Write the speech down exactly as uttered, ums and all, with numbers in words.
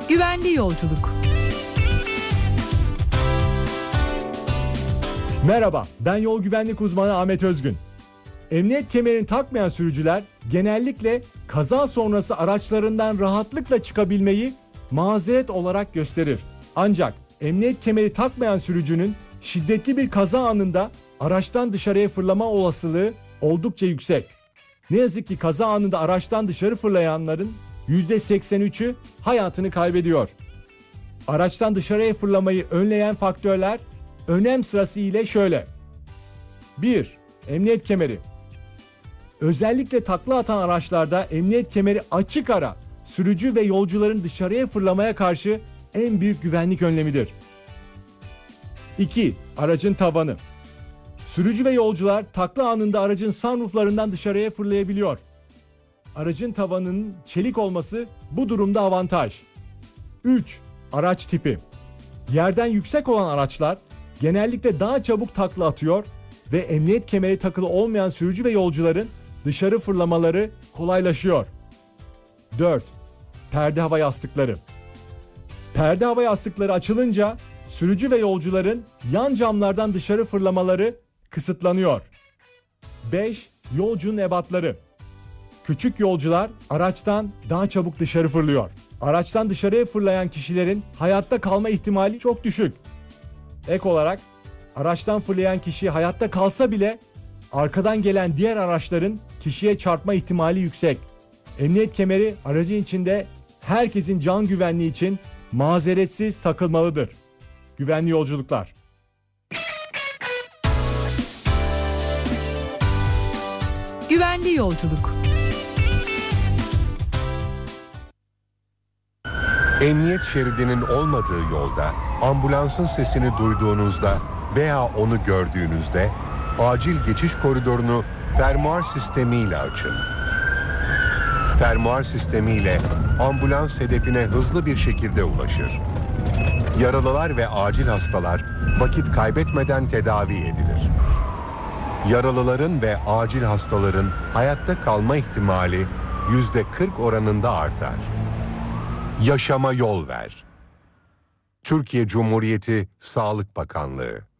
Güvenli yolculuk. Merhaba, ben yol güvenlik uzmanı Ahmet Özgün. Emniyet kemerini takmayan sürücüler genellikle kaza sonrası araçlarından rahatlıkla çıkabilmeyi mazeret olarak gösterir. Ancak emniyet kemeri takmayan sürücünün şiddetli bir kaza anında araçtan dışarıya fırlama olasılığı oldukça yüksek. Ne yazık ki kaza anında araçtan dışarı fırlayanların yüzde seksen üçü hayatını kaybediyor. Araçtan dışarıya fırlamayı önleyen faktörler önem sırası ile şöyle. bir. Emniyet kemeri. Özellikle takla atan araçlarda emniyet kemeri açık ara sürücü ve yolcuların dışarıya fırlamaya karşı en büyük güvenlik önlemidir. iki. Aracın tavanı. Sürücü ve yolcular takla anında aracın sunrooflarından dışarıya fırlayabiliyor. Aracın tavanının çelik olması bu durumda avantaj. üç. Araç tipi. Yerden yüksek olan araçlar genellikle daha çabuk takla atıyor ve emniyet kemeri takılı olmayan sürücü ve yolcuların dışarı fırlamaları kolaylaşıyor. dört. Perde hava yastıkları. Perde hava yastıkları açılınca sürücü ve yolcuların yan camlardan dışarı fırlamaları kısıtlanıyor. beş. Yolcunun ebatları. Küçük yolcular araçtan daha çabuk dışarı fırlıyor. Araçtan dışarıya fırlayan kişilerin hayatta kalma ihtimali çok düşük. Ek olarak araçtan fırlayan kişi hayatta kalsa bile arkadan gelen diğer araçların kişiye çarpma ihtimali yüksek. Emniyet kemeri aracın içinde herkesin can güvenliği için mazeretsiz takılmalıdır. Güvenli yolculuklar. Güvenli yolculuk. Emniyet şeridinin olmadığı yolda ambulansın sesini duyduğunuzda veya onu gördüğünüzde acil geçiş koridorunu fermuar sistemiyle açın. Fermuar sistemiyle ambulans hedefine hızlı bir şekilde ulaşır. Yaralılar ve acil hastalar vakit kaybetmeden tedavi edilir. Yaralıların ve acil hastaların hayatta kalma ihtimali yüzde kırk oranında artar. Yaşama yol ver. Türkiye Cumhuriyeti Sağlık Bakanlığı.